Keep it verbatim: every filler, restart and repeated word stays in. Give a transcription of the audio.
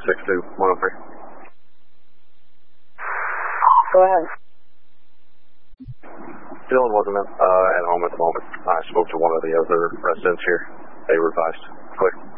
six two one oh three. Go ahead. Dylan wasn't uh, at home at the moment. I spoke to one of the other residents here. They were advised. Clear.